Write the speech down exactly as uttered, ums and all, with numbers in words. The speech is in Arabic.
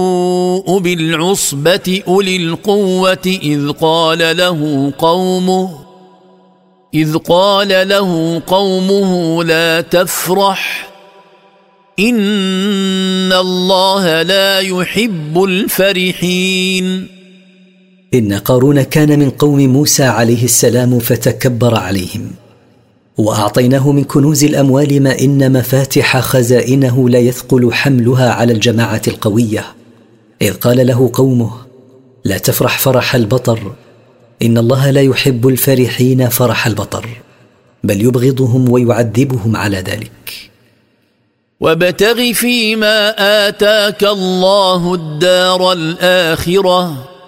بالعصبة أولي القوة إذ قال له قومه إذ قال له قومه لا تفرح إن الله لا يحب الفرحين. إن قارون كان من قوم موسى عليه السلام فتكبر عليهم، وأعطيناه من كنوز الأموال ما إن مفاتح خزائنه لا يثقل حملها على الجماعة القوية، إذ قال له قومه لا تفرح فرح البطر، إن الله لا يحب الفرحين فرح البطر، بل يبغضهم ويعذبهم على ذلك. وابتغ فيما آتاك الله الدار الآخرة